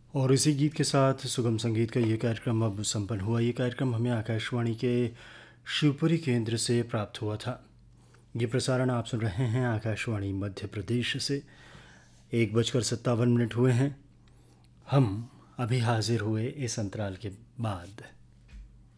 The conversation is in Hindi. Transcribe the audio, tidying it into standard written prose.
और इसी गीत के साथ सुगम संगीत का ये कार्यक्रम अब संपन्न हुआ। ये कार्यक्रम हमें आकाशवाणी के शिवपुरी केंद्र से प्राप्त हुआ था। ये प्रसारण आप सुन रहे हैं आकाशवाणी मध्य प्रदेश से। 1:57 हुए हैं। हम अभी हाजिर हुए इस अंतराल के बाद।